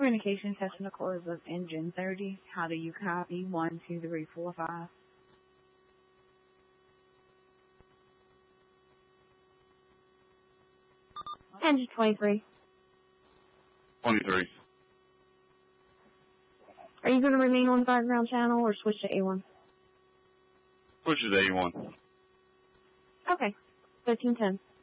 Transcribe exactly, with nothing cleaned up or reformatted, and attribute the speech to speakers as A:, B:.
A: Communication technicals of engine thirty. How do you copy? One, two, three, four, five. Engine twenty-three.
B: twenty-three.
A: Are you going to remain on the background channel or switch to A one?
B: Switch to A one.
A: Okay. thirteen ten.